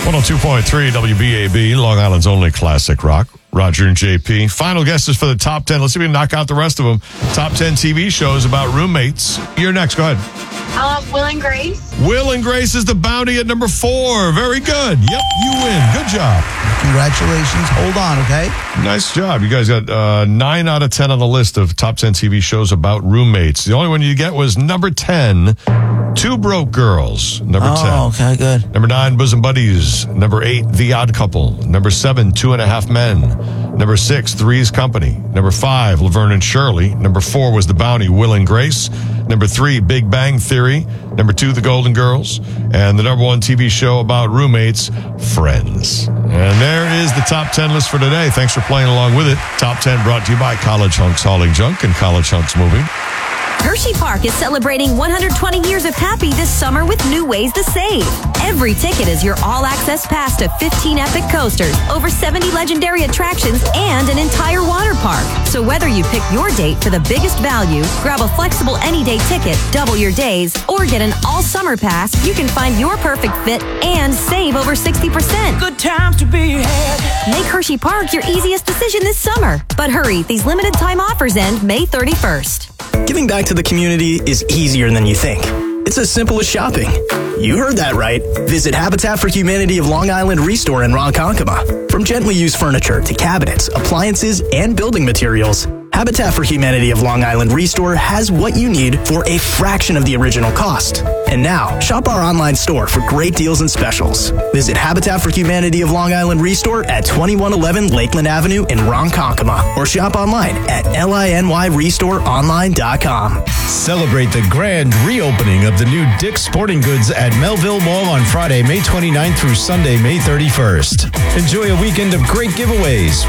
102.3 WBAB, Long Island's only classic rock. Roger and JP. Final guesses for the top 10. Let's see if we can knock out the rest of them. Top 10 TV shows about roommates. You're next. Go ahead. Will and Grace. Will and Grace is the bounty at number 4. Very good. Yep, you win. Good job. Congratulations. Hold on, okay? Nice job. You guys got 9 out of 10 on the list of top 10 TV shows about roommates. The only one you get was number 10, Two Broke Girls. Number 10. Oh, okay, good. Number 9, Bosom Buddies. Number 8, The Odd Couple. Number 7, 2.5 Men. Number 6, Three's Company. Number 5, Laverne and Shirley. Number 4 was The Bounty, Will and Grace. Number 3, Big Bang Theory. Number 2, The Golden Girls. And the number 1 TV show about roommates, Friends. And there is the top 10 list for today. Thanks for playing along with it. Top 10 brought to you by College Hunks Hauling Junk and College Hunks Moving. Hershey Park is celebrating 120 years of happy this summer with new ways to save. Every ticket is your all-access pass to 15 epic coasters, over 70 legendary attractions, and an entire water park. So whether you pick your date for the biggest value, grab a flexible any-day ticket, double your days, or get an all-summer pass, you can find your perfect fit and save over 60%. Good times to be had. Make Hershey Park your easiest decision this summer. But hurry, these limited time offers end May 31st. Giving back to the community is easier than you think. It's as simple as shopping. You heard that right. Visit Habitat for Humanity of Long Island Restore in Ronkonkoma. From gently used furniture to cabinets, appliances, and building materials, Habitat for Humanity of Long Island Restore has what you need for a fraction of the original cost. And now, shop our online store for great deals and specials. Visit Habitat for Humanity of Long Island Restore at 2111 Lakeland Avenue in Ronkonkoma, or shop online at linyrestoreonline.com. Celebrate the grand reopening of the new Dick's Sporting Goods at Melville Mall on Friday, May 29th through Sunday, May 31st. Enjoy a weekend of great giveaways,